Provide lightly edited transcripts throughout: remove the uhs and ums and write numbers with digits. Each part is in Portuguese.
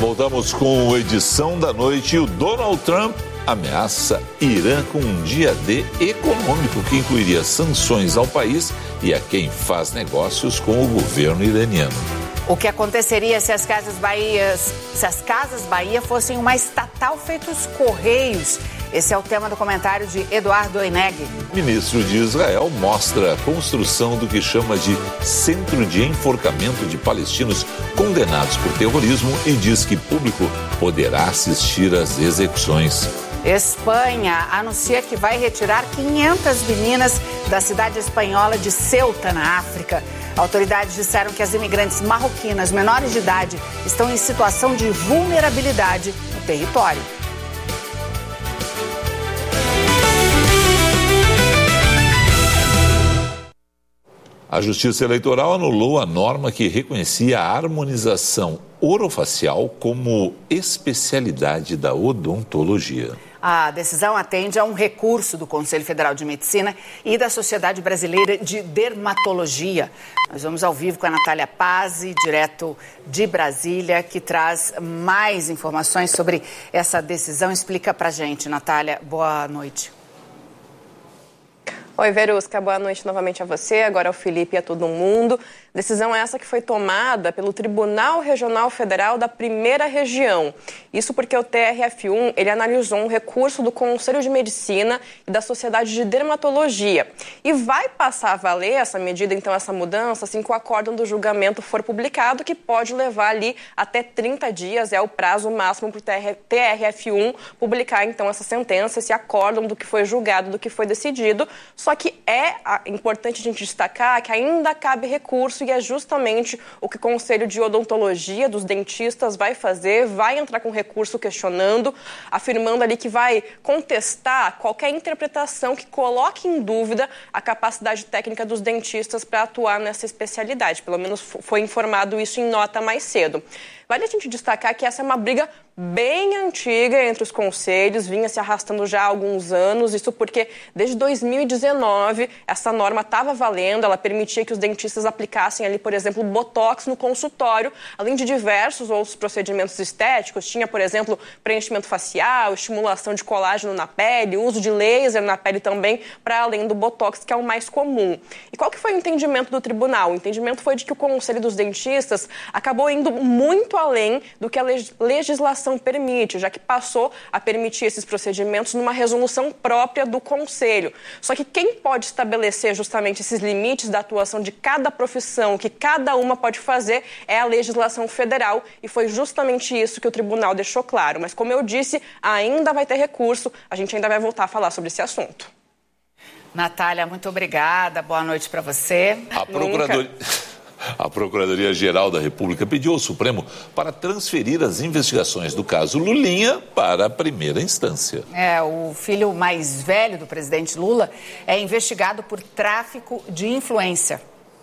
Voltamos com a edição da noite. O Donald Trump ameaça Irã com um dia D econômico que incluiria sanções ao país e a quem faz negócios com o governo iraniano. O que aconteceria se as Casas Bahia fossem uma estatal feita os Correios? Esse é o tema do comentário de Eduardo Oineg. O ministro de Israel mostra a construção do que chama de centro de enforcamento de palestinos condenados por terrorismo e diz que público poderá assistir às execuções. Espanha anuncia que vai retirar 500 meninas da cidade espanhola de Ceuta, na África. Autoridades disseram que as imigrantes marroquinas menores de idade estão em situação de vulnerabilidade no território. A Justiça Eleitoral anulou a norma que reconhecia a harmonização orofacial como especialidade da odontologia. A decisão atende a um recurso do Conselho Federal de Medicina e da Sociedade Brasileira de Dermatologia. Nós vamos ao vivo com a Natália Pazzi, direto de Brasília, que traz mais informações sobre essa decisão. Explica pra gente, Natália. Boa noite. Oi, Verusca, boa noite novamente a você, agora ao Felipe e a todo mundo. Decisão essa que foi tomada pelo Tribunal Regional Federal da Primeira Região. Isso porque o TRF1, ele analisou um recurso do Conselho de Medicina e da Sociedade de Dermatologia. E vai passar a valer essa medida, então, essa mudança, assim que o acórdão do julgamento for publicado, que pode levar ali até 30 dias, é o prazo máximo para o TRF1 publicar, então, essa sentença, esse acórdão do que foi julgado, do que foi decidido. Só que é importante a gente destacar que ainda cabe recurso e é justamente o que o Conselho de Odontologia dos dentistas vai fazer, vai entrar com recurso questionando, afirmando ali que vai contestar qualquer interpretação que coloque em dúvida a capacidade técnica dos dentistas para atuar nessa especialidade. Pelo menos foi informado isso em nota mais cedo. Vale a gente destacar que essa é uma briga bem antiga entre os conselhos, vinha se arrastando já há alguns anos, isso porque desde 2019 essa norma estava valendo, ela permitia que os dentistas aplicassem ali, por exemplo, botox no consultório, além de diversos outros procedimentos estéticos, tinha, por exemplo, preenchimento facial, estimulação de colágeno na pele, uso de laser na pele também, para além do botox, que é o mais comum. E qual que foi o entendimento do tribunal? O entendimento foi de que o Conselho dos Dentistas acabou indo muito além do que a legislação permite, já que passou a permitir esses procedimentos numa resolução própria do Conselho. Só que quem pode estabelecer justamente esses limites da atuação de cada profissão, que cada uma pode fazer, é a legislação federal, e foi justamente isso que o tribunal deixou claro. Mas, como eu disse, ainda vai ter recurso, a gente ainda vai voltar a falar sobre esse assunto. Natália, muito obrigada, boa noite para você. A Procuradoria-Geral da República pediu ao Supremo para transferir as investigações do caso Lulinha para a primeira instância. O filho mais velho do presidente Lula é investigado por tráfico de influência.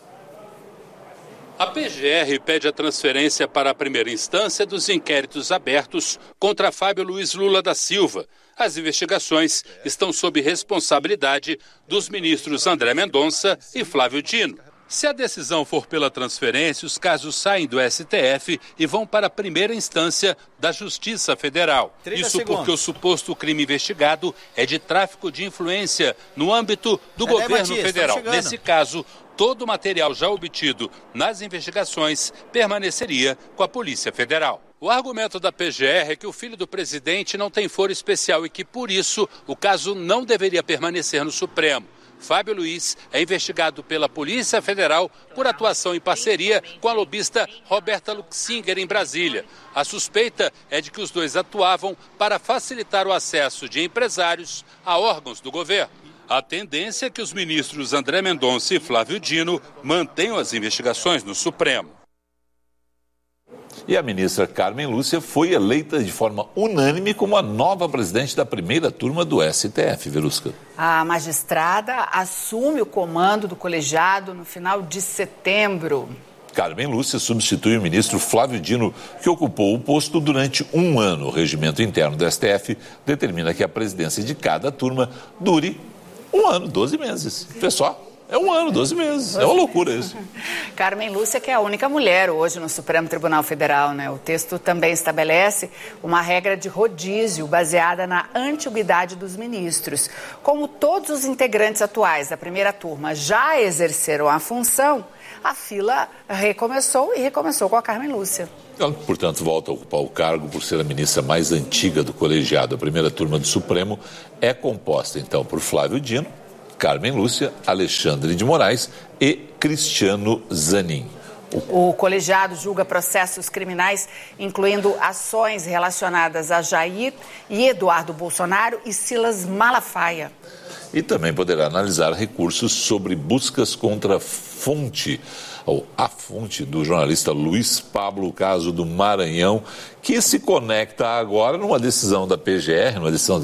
A PGR pede a transferência para a primeira instância dos inquéritos abertos contra Fábio Luiz Lula da Silva. As investigações estão sob responsabilidade dos ministros André Mendonça e Flávio Dino. Se a decisão for pela transferência, os casos saem do STF e vão para a primeira instância da Justiça Federal. Isso porque o suposto crime investigado é de tráfico de influência no âmbito do governo federal. Nesse caso, todo o material já obtido nas investigações permaneceria com a Polícia Federal. O argumento da PGR é que o filho do presidente não tem foro especial e que, por isso, o caso não deveria permanecer no Supremo. Fábio Luiz é investigado pela Polícia Federal por atuação em parceria com a lobista Roberta Luxinger em Brasília. A suspeita é de que os dois atuavam para facilitar o acesso de empresários a órgãos do governo. A tendência é que os ministros André Mendonça e Flávio Dino mantenham as investigações no Supremo. E a ministra Carmen Lúcia foi eleita de forma unânime como a nova presidente da primeira turma do STF, Verusca. A magistrada assume o comando do colegiado no final de setembro. Carmen Lúcia substitui o ministro Flávio Dino, que ocupou o posto durante um ano. O regimento interno do STF determina que a presidência de cada turma dure um ano, 12 meses. Pessoal, É um ano, 12 meses. É uma loucura isso. Carmen Lúcia, que é a única mulher hoje no Supremo Tribunal Federal, né? O texto também estabelece uma regra de rodízio baseada na antiguidade dos ministros. Como todos os integrantes atuais da primeira turma já exerceram a função, a fila recomeçou e recomeçou com a Carmen Lúcia. Ela, portanto, volta a ocupar o cargo por ser a ministra mais antiga do colegiado. A primeira turma do Supremo é composta, então, por Flávio Dino, Carmen Lúcia, Alexandre de Moraes e Cristiano Zanin. O colegiado julga processos criminais, incluindo ações relacionadas a Jair e Eduardo Bolsonaro e Silas Malafaia. E também poderá analisar recursos sobre buscas contra a fonte do jornalista Luiz Pablo, o caso do Maranhão, que se conecta agora numa decisão da PGR,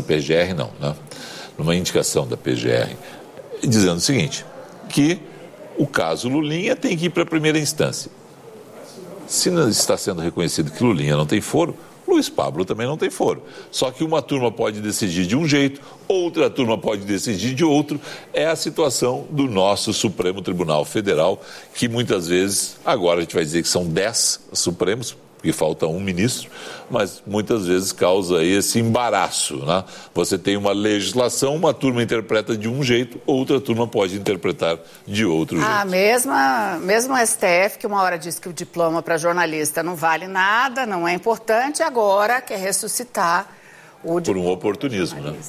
numa indicação da PGR, dizendo o seguinte, que o caso Lulinha tem que ir para a primeira instância. Se não está sendo reconhecido que Lulinha não tem foro, Luiz Pablo também não tem foro. Só que uma turma pode decidir de um jeito, outra turma pode decidir de outro. É a situação do nosso Supremo Tribunal Federal, que muitas vezes, agora a gente vai dizer que são 10 Supremos, porque falta um ministro, mas muitas vezes causa esse embaraço, né? Você tem uma legislação, uma turma interpreta de um jeito, outra turma pode interpretar de outro jeito. Mesmo o STF, que uma hora disse que o diploma para jornalista não vale nada, não é importante, agora quer ressuscitar o diploma. Por um oportunismo, né?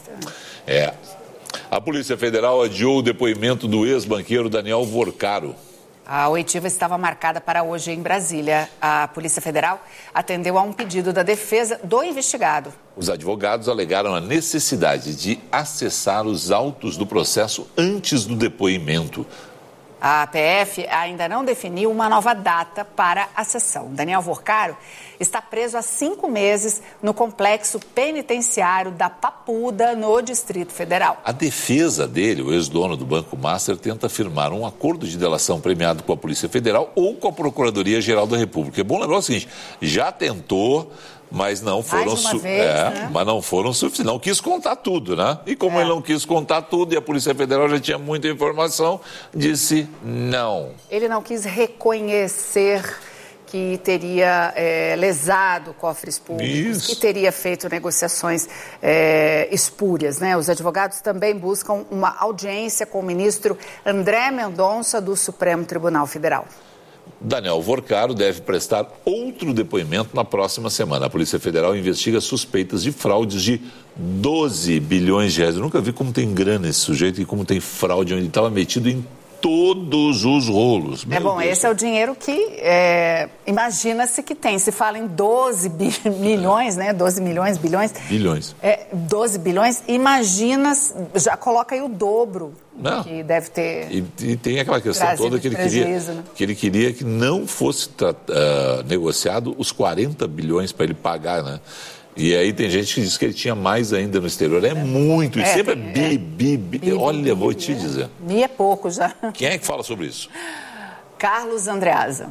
A Polícia Federal adiou o depoimento do ex-banqueiro Daniel Vorcaro. A oitiva estava marcada para hoje em Brasília. A Polícia Federal atendeu a um pedido da defesa do investigado. Os advogados alegaram a necessidade de acessar os autos do processo antes do depoimento. A PF ainda não definiu uma nova data para a sessão. Daniel Vorcaro está preso há 5 meses no complexo penitenciário da Papuda, no Distrito Federal. A defesa dele, o ex-dono do Banco Master, tenta firmar um acordo de delação premiado com a Polícia Federal ou com a Procuradoria-Geral da República. É bom lembrar o seguinte, já tentou, mas não foram mas não foram suficientes. Não quis contar tudo, né? E como ele não quis contar tudo e a Polícia Federal já tinha muita informação, disse não. Ele não quis reconhecer que teria lesado cofres públicos, que teria feito negociações espúrias, né? Os advogados também buscam uma audiência com o ministro André Mendonça do Supremo Tribunal Federal. Daniel Vorcaro deve prestar outro depoimento na próxima semana. A Polícia Federal investiga suspeitas de fraudes de 12 bilhões de reais. Eu nunca vi como tem grana esse sujeito e como tem fraude, onde ele estava metido em todos os rolos. Esse é o dinheiro que imagina-se que tem. Se fala em 12 milhões, né? 12 milhões, bilhões. Bilhões. 12 bilhões, imagina, já coloca aí o dobro que deve ter. E tem aquela questão toda que ele queria que não fosse negociado os 40 bilhões para ele pagar, né? E aí tem gente que diz que ele tinha mais ainda no exterior. É muito, e sempre bi. Olha, vou te dizer. Mi é pouco já. Quem é que fala sobre isso? Carlos Andreasa.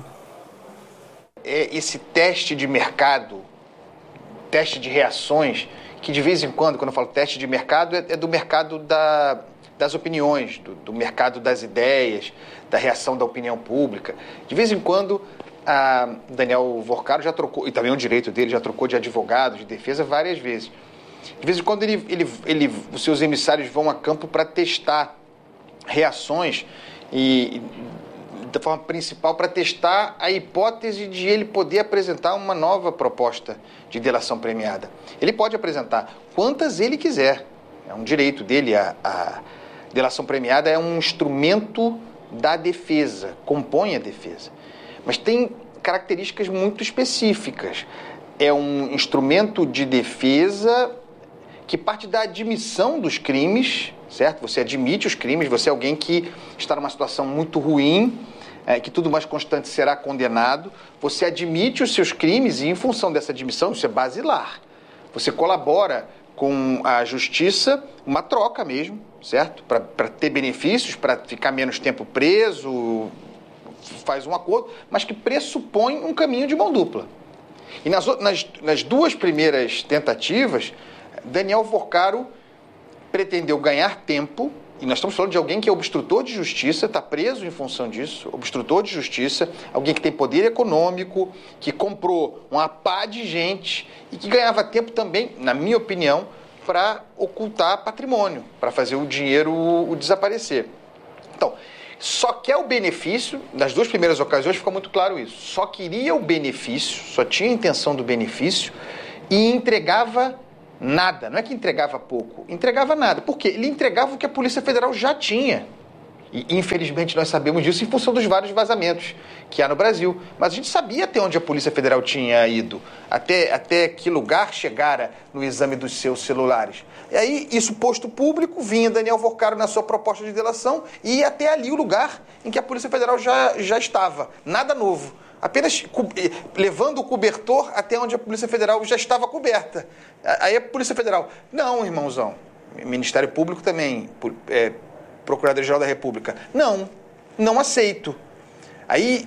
Esse teste de mercado, teste de reações, que de vez em quando eu falo teste de mercado, é do mercado das opiniões, do mercado das ideias, da reação da opinião pública. De vez em quando, Daniel Vorcaro já trocou, e também é um direito dele, já trocou de advogado, de defesa várias vezes. De vez em quando os seus emissários vão a campo para testar reações e da forma principal para testar a hipótese de ele poder apresentar uma nova proposta de delação premiada. Ele pode apresentar quantas ele quiser, é um direito dele. A delação premiada é um instrumento da defesa, compõe a defesa. Mas tem características muito específicas. É um instrumento de defesa que parte da admissão dos crimes, certo? Você admite os crimes, você é alguém que está numa situação muito ruim, que tudo mais constante será condenado. Você admite os seus crimes e, em função dessa admissão, isso é basilar. Você colabora com a justiça, uma troca mesmo, certo? Para ter benefícios, para ficar menos tempo preso, faz um acordo, mas que pressupõe um caminho de mão dupla. E nas duas primeiras tentativas, Daniel Vorcaro pretendeu ganhar tempo E nós estamos falando de alguém que é obstrutor de justiça, está preso em função disso, obstrutor de justiça, alguém que tem poder econômico, que comprou uma pá de gente e que ganhava tempo também, na minha opinião, para ocultar patrimônio, para fazer o dinheiro desaparecer. Então, só quer o benefício, nas duas primeiras ocasiões ficou muito claro isso, só queria o benefício, só tinha a intenção do benefício e entregava nada. Não é que entregava pouco, entregava nada. Por quê? Ele entregava o que a Polícia Federal já tinha. E, infelizmente, nós sabemos disso em função dos vários vazamentos que há no Brasil. Mas a gente sabia até onde a Polícia Federal tinha ido, até que lugar chegara no exame dos seus celulares. E aí, isso posto público, vinha Daniel Vorcaro na sua proposta de delação e ia até ali o lugar em que a Polícia Federal já estava. Nada novo. Apenas levando o cobertor até onde a Polícia Federal já estava coberta. Aí a Polícia Federal, não, irmãozão, Ministério Público também, Procurador-Geral da República, não aceito. Aí,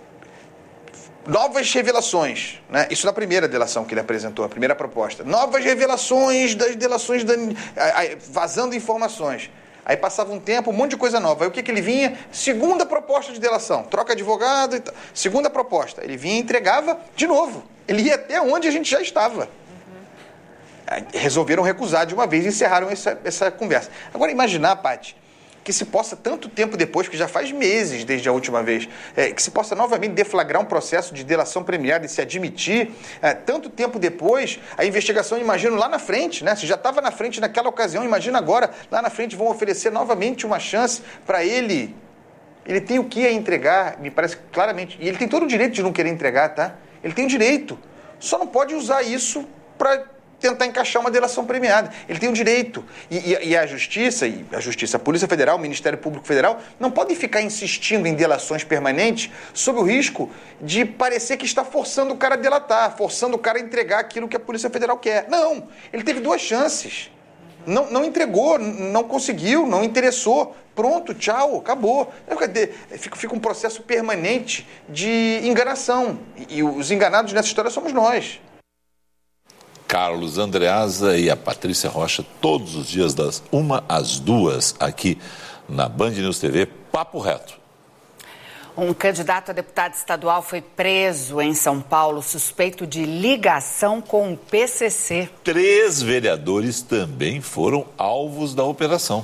novas revelações, né? Isso na primeira delação que ele apresentou, a primeira proposta. Novas revelações das delações, vazando informações. Aí passava um tempo, um monte de coisa nova. Aí o que ele vinha? Segunda proposta de delação. Troca advogado e tal. Segunda proposta. Ele vinha e entregava de novo. Ele ia até onde a gente já estava. Resolveram recusar de uma vez e encerraram essa conversa. Agora, imaginar, Paty, que se possa, tanto tempo depois, que já faz meses desde a última vez, que se possa novamente deflagrar um processo de delação premiada e se admitir, tanto tempo depois, a investigação, imagino, lá na frente, né? Se já estava na frente naquela ocasião, imagina agora, lá na frente vão oferecer novamente uma chance para ele. Ele tem o que a entregar, me parece claramente, e ele tem todo o direito de não querer entregar, tá? Ele tem o direito, só não pode usar isso para tentar encaixar uma delação premiada. Ele tem o direito. E a Justiça, a Polícia Federal, o Ministério Público Federal, não podem ficar insistindo em delações permanentes sob o risco de parecer que está forçando o cara a delatar, forçando o cara a entregar aquilo que a Polícia Federal quer. Não, ele teve duas chances. Não entregou, não conseguiu, não interessou. Pronto, tchau, acabou. Fica um processo permanente de enganação. E os enganados nessa história somos nós. Carlos Andreasa e a Patrícia Rocha, todos os dias das 1 às 2, aqui na Band News TV, Papo Reto. Um candidato a deputado estadual foi preso em São Paulo, suspeito de ligação com o PCC. 3 vereadores também foram alvos da operação.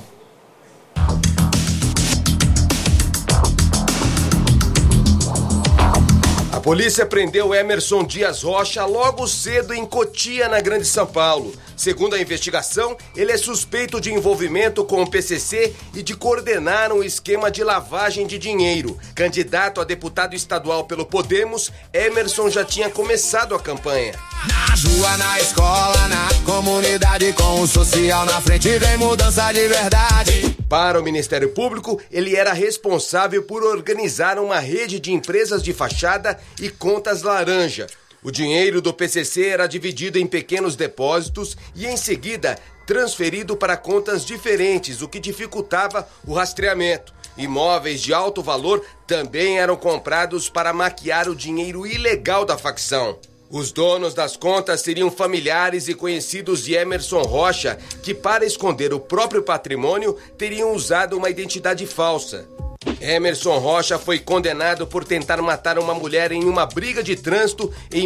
A polícia prendeu Emerson Dias Rocha logo cedo em Cotia, na Grande São Paulo. Segundo a investigação, ele é suspeito de envolvimento com o PCC e de coordenar um esquema de lavagem de dinheiro. Candidato a deputado estadual pelo Podemos, Emerson já tinha começado a campanha. Na rua, na escola, na comunidade, com o social na frente, vem mudança de verdade. Para o Ministério Público, ele era responsável por organizar uma rede de empresas de fachada e contas laranja. O dinheiro do PCC era dividido em pequenos depósitos e, em seguida, transferido para contas diferentes, o que dificultava o rastreamento. Imóveis de alto valor também eram comprados para maquiar o dinheiro ilegal da facção. Os donos das contas seriam familiares e conhecidos de Emerson Rocha, que, para esconder o próprio patrimônio, teriam usado uma identidade falsa. Emerson Rocha foi condenado por tentar matar uma mulher em uma briga de trânsito em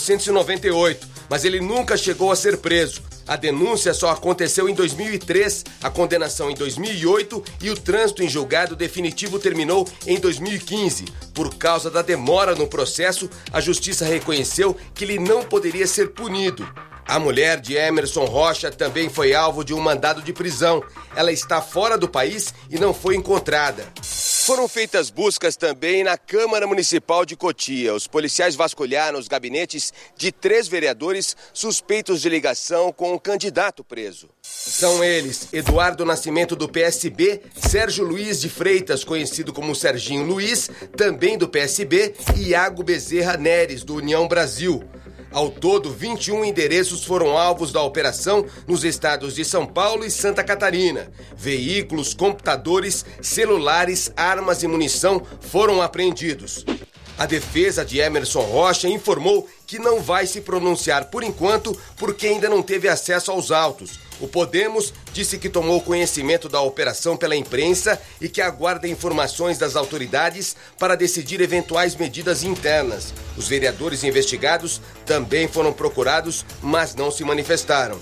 1998, mas ele nunca chegou a ser preso. A denúncia só aconteceu em 2003, a condenação em 2008 e o trânsito em julgado definitivo terminou em 2015. Por causa da demora no processo, a justiça reconheceu que ele não poderia ser punido. A mulher de Emerson Rocha também foi alvo de um mandado de prisão. Ela está fora do país e não foi encontrada. Foram feitas buscas também na Câmara Municipal de Cotia. Os policiais vasculharam os gabinetes de 3 vereadores suspeitos de ligação com o candidato preso. São eles Eduardo Nascimento, do PSB, Sérgio Luiz de Freitas, conhecido como Serginho Luiz, também do PSB, e Iago Bezerra Neres, do União Brasil. Ao todo, 21 endereços foram alvos da operação nos estados de São Paulo e Santa Catarina. Veículos, computadores, celulares, armas e munição foram apreendidos. A defesa de Emerson Rocha informou que não vai se pronunciar por enquanto porque ainda não teve acesso aos autos. O Podemos disse que tomou conhecimento da operação pela imprensa e que aguarda informações das autoridades para decidir eventuais medidas internas. Os vereadores investigados também foram procurados, mas não se manifestaram.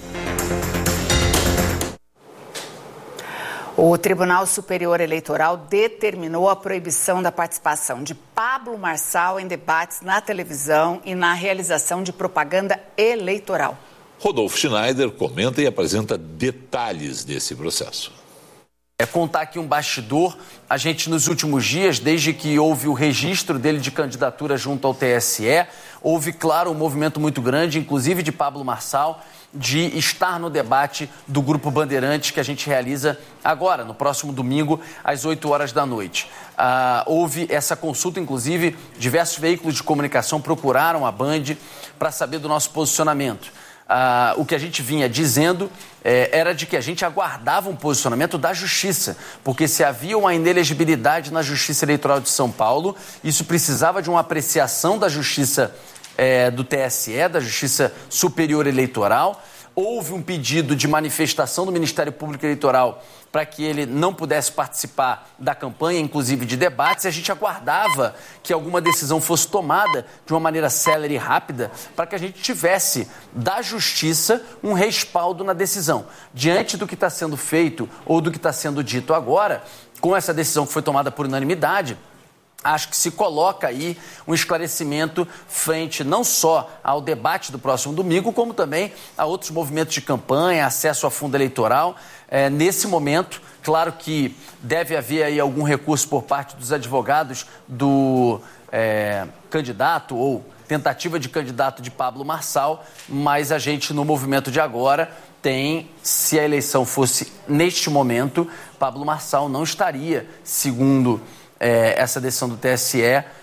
O Tribunal Superior Eleitoral determinou a proibição da participação de Pablo Marçal em debates na televisão e na realização de propaganda eleitoral. Rodolfo Schneider comenta e apresenta detalhes desse processo. Contar aqui um bastidor, a gente nos últimos dias, desde que houve o registro dele de candidatura junto ao TSE, houve, claro, um movimento muito grande, inclusive de Pablo Marçal, de estar no debate do Grupo Bandeirantes que a gente realiza agora, no próximo domingo, às 8 horas da noite. Houve essa consulta, inclusive, diversos veículos de comunicação procuraram a Band para saber do nosso posicionamento. O que a gente vinha dizendo era de que a gente aguardava um posicionamento da Justiça, porque se havia uma inelegibilidade na Justiça Eleitoral de São Paulo, isso precisava de uma apreciação da Justiça do TSE, da Justiça Superior Eleitoral. Houve um pedido de manifestação do Ministério Público Eleitoral para que ele não pudesse participar da campanha, inclusive de debates, e a gente aguardava que alguma decisão fosse tomada de uma maneira célere e rápida para que a gente tivesse da Justiça um respaldo na decisão. Diante do que está sendo feito ou do que está sendo dito agora, com essa decisão que foi tomada por unanimidade, acho que se coloca aí um esclarecimento frente não só ao debate do próximo domingo, como também a outros movimentos de campanha, acesso a fundo eleitoral. Nesse momento, claro que deve haver aí algum recurso por parte dos advogados do candidato ou tentativa de candidato de Pablo Marçal, mas a gente no movimento de agora tem, se a eleição fosse neste momento, Pablo Marçal não estaria, segundo essa decisão do TSE,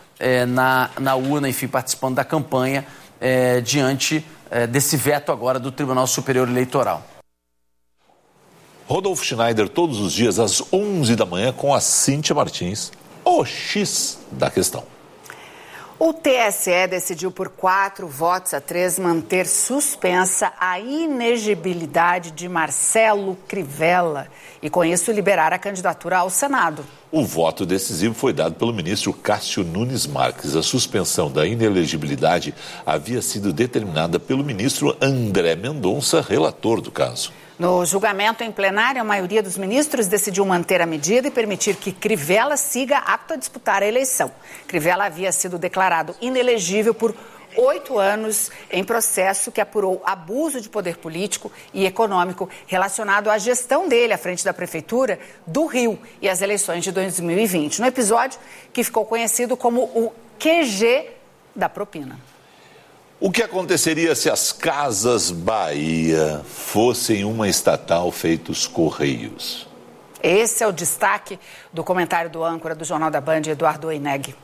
na urna, enfim, participando da campanha, diante desse veto agora do Tribunal Superior Eleitoral. Rodolfo Schneider, todos os dias às 11 da manhã com a Cíntia Martins, o X da questão. O TSE decidiu por 4-3 manter suspensa a inegibilidade de Marcelo Crivella e, com isso, liberar a candidatura ao Senado. O voto decisivo foi dado pelo ministro Cássio Nunes Marques. A suspensão da inelegibilidade havia sido determinada pelo ministro André Mendonça, relator do caso. No julgamento em plenário, a maioria dos ministros decidiu manter a medida e permitir que Crivella siga apto a disputar a eleição. Crivella havia sido declarado inelegível por 8 anos em processo que apurou abuso de poder político e econômico relacionado à gestão dele à frente da Prefeitura do Rio e às eleições de 2020, no episódio que ficou conhecido como o QG da propina. O que aconteceria se as Casas Bahia fossem uma estatal feita os Correios? Esse é o destaque do comentário do âncora do Jornal da Band, Eduardo Oineg.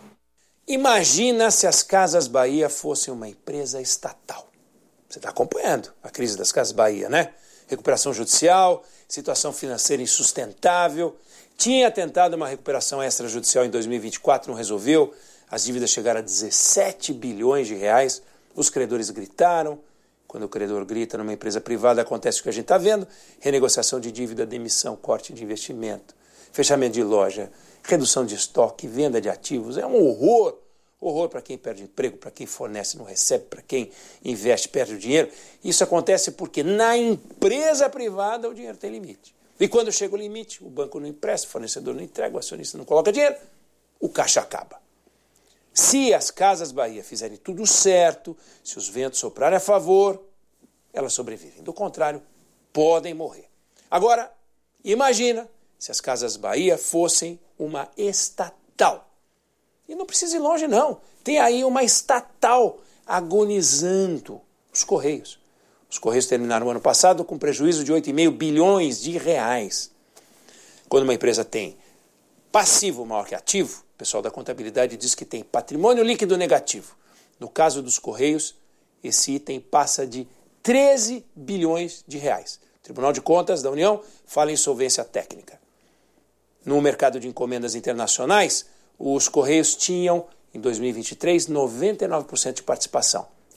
Imagina se as Casas Bahia fossem uma empresa estatal. Você está acompanhando a crise das Casas Bahia, né? Recuperação judicial, situação financeira insustentável. Tinha tentado uma recuperação extrajudicial em 2024, não resolveu. As dívidas chegaram a 17 bilhões de reais. Os credores gritaram. Quando o credor grita numa empresa privada, acontece o que a gente está vendo. Renegociação de dívida, demissão, corte de investimento, fechamento de loja, redução de estoque, venda de ativos. É um horror. Horror para quem perde emprego, para quem fornece não recebe, para quem investe perde o dinheiro. Isso acontece porque na empresa privada o dinheiro tem limite. E quando chega o limite, o banco não empresta, o fornecedor não entrega, o acionista não coloca dinheiro, o caixa acaba. Se as Casas Bahia fizerem tudo certo, se os ventos soprarem a favor, elas sobrevivem. Do contrário, podem morrer. Agora, imagina se as Casas Bahia fossem uma estatal. E não precisa ir longe, não. Tem aí uma estatal agonizando, os Correios. Os Correios terminaram o ano passado com prejuízo de 8,5 bilhões de reais. Quando uma empresa tem passivo maior que ativo, o pessoal da contabilidade diz que tem patrimônio líquido negativo. No caso dos Correios, esse item passa de 13 bilhões de reais. O Tribunal de Contas da União fala em insolvência técnica. No mercado de encomendas internacionais, os Correios tinham, em 2023, 99% de participação.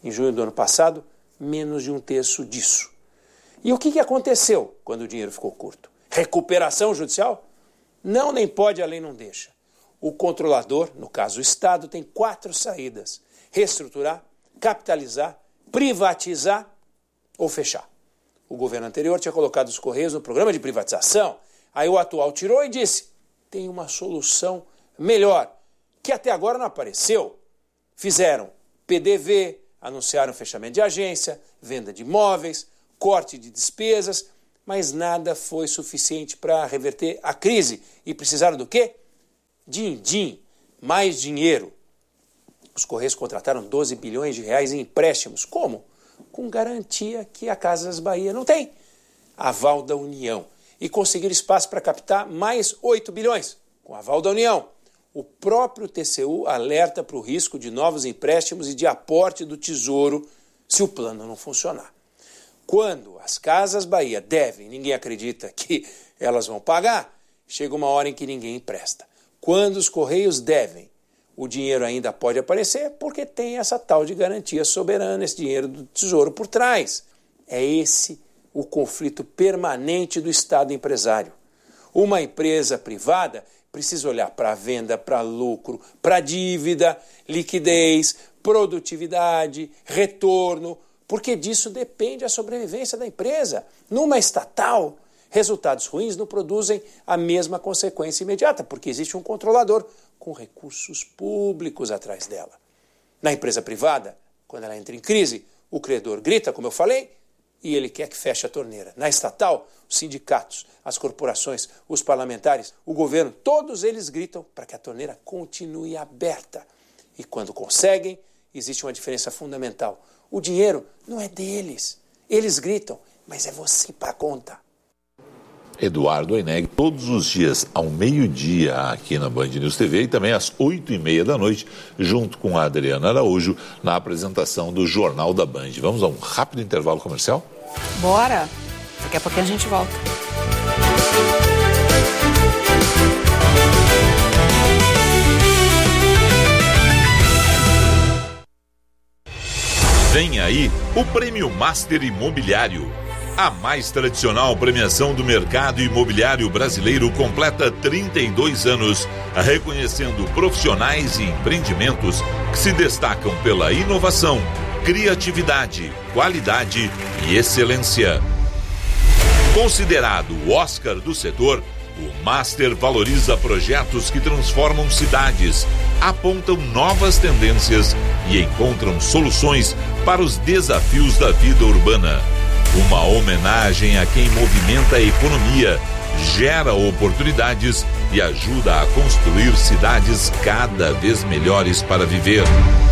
Em junho do ano passado, menos de um terço disso. E o que aconteceu quando o dinheiro ficou curto? Recuperação judicial? Não, nem pode, a lei não deixa. O controlador, no caso o Estado, tem 4 saídas: reestruturar, capitalizar, privatizar ou fechar. O governo anterior tinha colocado os Correios no programa de privatização. Aí o atual tirou e disse: tem uma solução melhor, que até agora não apareceu. Fizeram PDV, anunciaram fechamento de agência, venda de imóveis, corte de despesas, mas nada foi suficiente para reverter a crise. E precisaram do quê? Din-din, mais dinheiro. Os Correios contrataram 12 bilhões de reais em empréstimos. Como? Com garantia que a Casas Bahia não tem. Aval da União. E conseguiram espaço para captar mais 8 bilhões, com aval da União. O próprio TCU alerta para o risco de novos empréstimos e de aporte do Tesouro se o plano não funcionar. Quando as Casas Bahia devem, ninguém acredita que elas vão pagar, chega uma hora em que ninguém empresta. Quando os Correios devem, o dinheiro ainda pode aparecer porque tem essa tal de garantia soberana, esse dinheiro do Tesouro por trás. É esse o conflito permanente do Estado empresário. Uma empresa privada precisa olhar para a venda, para lucro, para dívida, liquidez, produtividade, retorno, porque disso depende a sobrevivência da empresa. Numa estatal, resultados ruins não produzem a mesma consequência imediata, porque existe um controlador com recursos públicos atrás dela. Na empresa privada, quando ela entra em crise, o credor grita, como eu falei, e ele quer que feche a torneira. Na estatal, os sindicatos, as corporações, os parlamentares, o governo, todos eles gritam para que a torneira continue aberta. E quando conseguem, existe uma diferença fundamental. O dinheiro não é deles. Eles gritam, mas é você que paga a conta. Eduardo Oineg, todos os dias ao meio-dia aqui na Band News TV e também às 8h30 da noite, junto com a Adriana Araújo, na apresentação do Jornal da Band. Vamos a um rápido intervalo comercial? Bora! Daqui a pouquinho a gente volta. Vem aí o Prêmio Master Imobiliário. A mais tradicional premiação do mercado imobiliário brasileiro completa 32 anos, reconhecendo profissionais e empreendimentos que se destacam pela inovação, criatividade, qualidade e excelência. Considerado o Oscar do setor, o Master valoriza projetos que transformam cidades, apontam novas tendências e encontram soluções para os desafios da vida urbana. Uma homenagem a quem movimenta a economia, gera oportunidades e ajuda a construir cidades cada vez melhores para viver.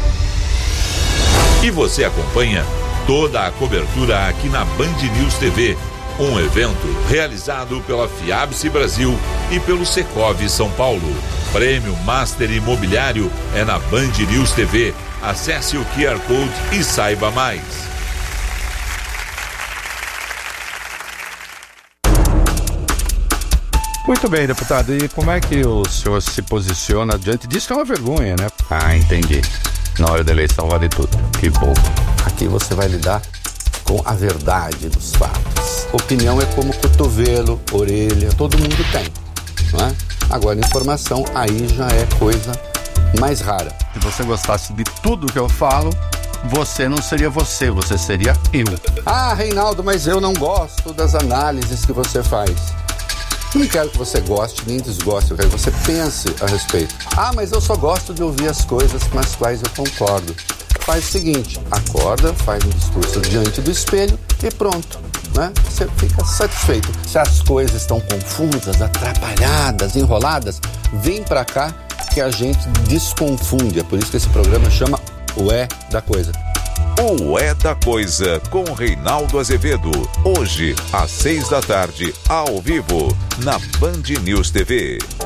E você acompanha toda a cobertura aqui na Band News TV, um evento realizado pela Fiabse Brasil e pelo Secov São Paulo. Prêmio Master Imobiliário é na Band News TV. Acesse o QR Code e saiba mais. Muito bem, deputado. E como é que o senhor se posiciona diante disso? Que é uma vergonha, né? Ah, entendi. Na hora da eleição vale tudo. Que bom. Aqui você vai lidar com a verdade dos fatos. Opinião é como cotovelo, orelha, todo mundo tem, não é? Agora, informação, aí já é coisa mais rara. Se você gostasse de tudo que eu falo, você não seria você, você seria eu. Ah, Reinaldo, mas eu não gosto das análises que você faz. Não quero que você goste nem desgoste, eu quero que você pense a respeito. Ah, mas eu só gosto de ouvir as coisas com as quais eu concordo. Faz o seguinte, acorda, faz um discurso diante do espelho e pronto, né? Você fica satisfeito. Se as coisas estão confusas, atrapalhadas, enroladas, vem pra cá que a gente desconfunde. É por isso que esse programa chama O É da Coisa. O É da Coisa, com Reinaldo Azevedo. Hoje, às 6 da tarde, ao vivo, na Band News TV.